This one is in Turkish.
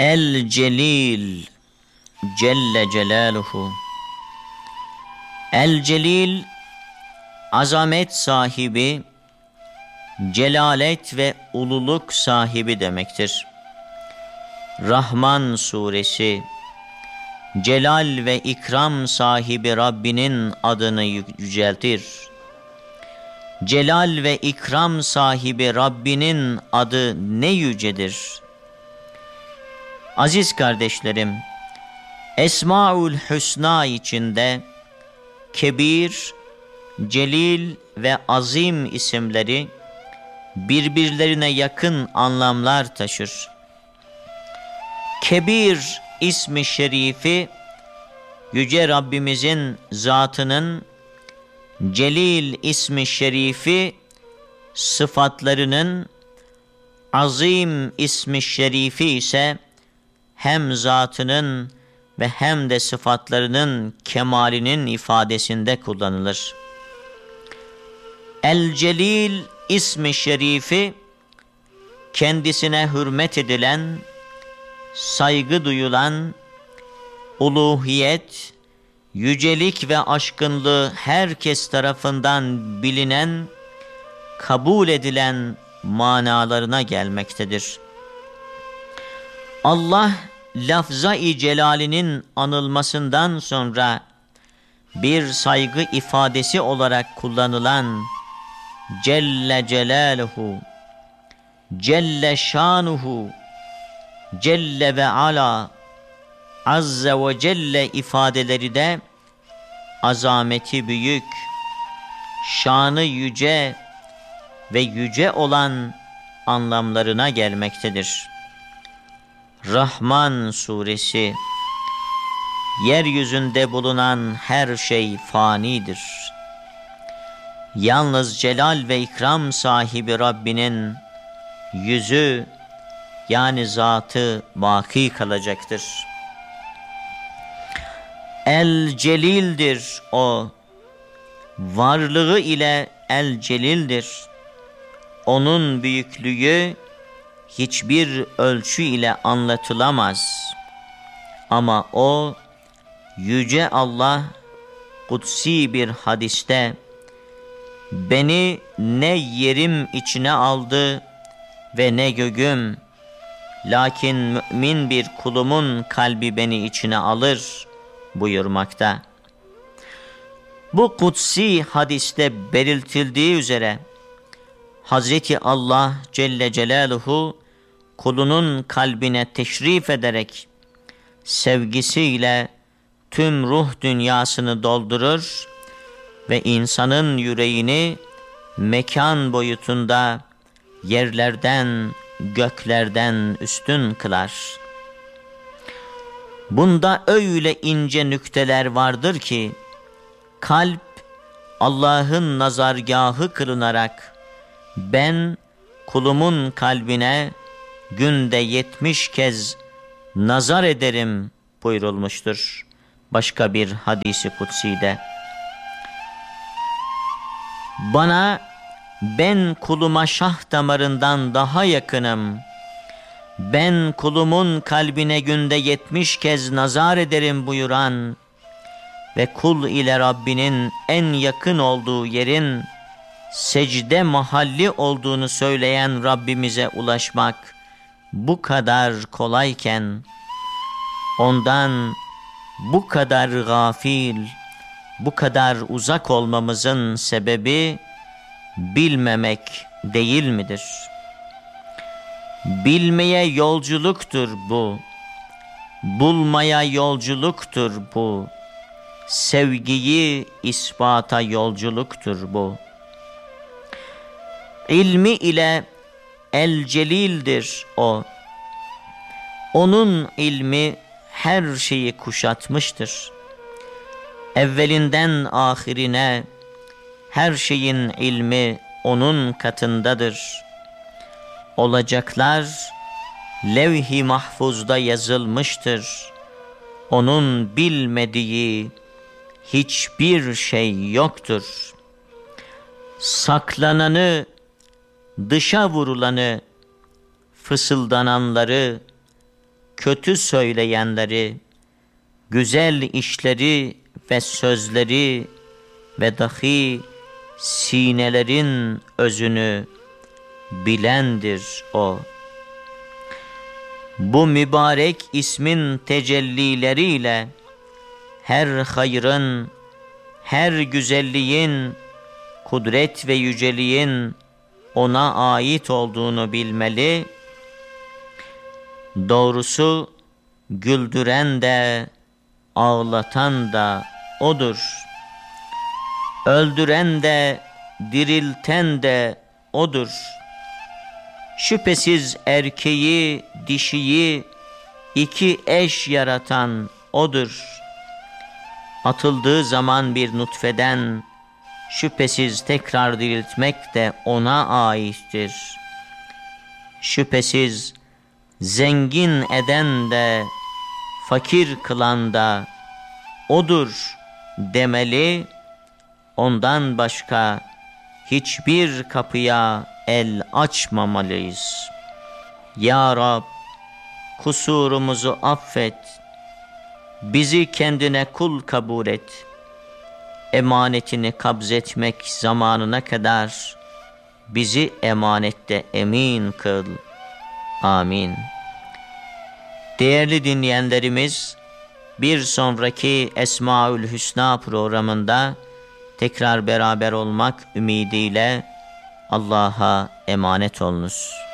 El Celil Celle Celaluhu. El Celil, azamet sahibi, celalet ve ululuk sahibi demektir. Rahman suresi, celal ve ikram sahibi Rabbinin adını yüceltir. Celal ve ikram sahibi Rabbinin adı ne yücedir. Aziz kardeşlerim, Esmaül Hüsna içinde Kebir, Celil ve Azim isimleri birbirlerine yakın anlamlar taşır. Kebir ismi şerifi, Yüce Rabbimizin zatının, Celil ismi şerifi, sıfatlarının, Azim ismi şerifi ise hem zatının ve hem de sıfatlarının kemalinin ifadesinde kullanılır. El-Celil ismi şerifi, kendisine hürmet edilen, saygı duyulan, uluhiyet, yücelik ve aşkınlığı herkes tarafından bilinen, kabul edilen manalarına gelmektedir. Allah, lafza-i celalinin anılmasından sonra bir saygı ifadesi olarak kullanılan Celle Celaluhu, Celle Şanuhu, Celle ve Ala, Azze ve Celle ifadeleri de azameti büyük, şanı yüce ve yüce olan anlamlarına gelmektedir. Rahman suresi, yeryüzünde bulunan her şey fanidir. Yalnız celal ve ikram sahibi Rabbinin yüzü, yani zatı baki kalacaktır. El Celil'dir o, varlığı ile El Celil'dir. Onun büyüklüğü hiçbir ölçü ile anlatılamaz. Ama o, Yüce Allah, kutsi bir hadiste, beni ne yerim içine aldı ve ne göğüm, lakin mümin bir kulumun kalbi beni içine alır buyurmakta. Bu kutsi hadiste belirtildiği üzere, Hazreti Allah Celle Celaluhu kulunun kalbine teşrif ederek sevgisiyle tüm ruh dünyasını doldurur ve insanın yüreğini mekan boyutunda yerlerden, göklerden üstün kılar. Bunda öyle ince nükteler vardır ki, kalp Allah'ın nazargahı kılınarak, ben kulumun kalbine günde 70 kez nazar ederim buyurulmuştur başka bir hadisi kutside. Bana, ben kuluma şah damarından daha yakınım, ben kulumun kalbine günde 70 kez nazar ederim buyuran ve kul ile Rabbinin en yakın olduğu yerin secde mahalli olduğunu söyleyen Rabbimize ulaşmak bu kadar kolayken, ondan bu kadar gafil, bu kadar uzak olmamızın sebebi bilmemek değil midir? Bilmeye yolculuktur bu, bulmaya yolculuktur bu, sevgiyi ispata yolculuktur bu. İlmi ile El Celil'dir o. Onun ilmi her şeyi kuşatmıştır. Evvelinden ahirine her şeyin ilmi onun katındadır. Olacaklar levh-i mahfuzda yazılmıştır. Onun bilmediği hiçbir şey yoktur. Saklananı, dışa vurulanı, fısıldananları, kötü söyleyenleri, güzel işleri ve sözleri ve dahi sinelerin özünü bilendir o. Bu mübarek ismin tecellileriyle her hayrın, her güzelliğin, kudret ve yüceliğin ona ait olduğunu bilmeli. Doğrusu güldüren de ağlatan da odur. Öldüren de dirilten de odur. Şüphesiz erkeği, dişiyi iki eş yaratan odur. Atıldığı zaman bir nutfeden şüphesiz tekrar diriltmek de ona aittir. Şüphesiz zengin eden de fakir kılan da odur demeli, ondan başka hiçbir kapıya el açmamalıyız. Ya Rab, kusurumuzu affet, bizi kendine kul kabul et. Emanetini kabzetmek zamanına kadar bizi emanette emin kıl. Amin. Değerli dinleyenlerimiz, bir sonraki Esmaül Hüsna programında tekrar beraber olmak ümidiyle Allah'a emanet olunuz.